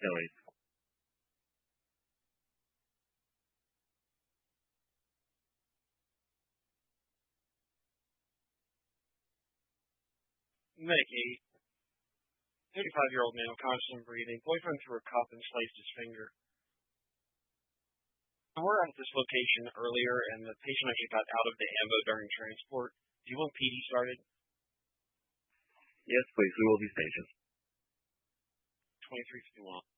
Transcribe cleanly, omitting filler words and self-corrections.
No worries. Medicaid. 35-year-old male, conscious and breathing. Boyfriend threw a cup and sliced his finger. We're at this location earlier, and the patient actually got out of the ambo during transport. Do you want PD started? Yes, please. We will be patient. 2351.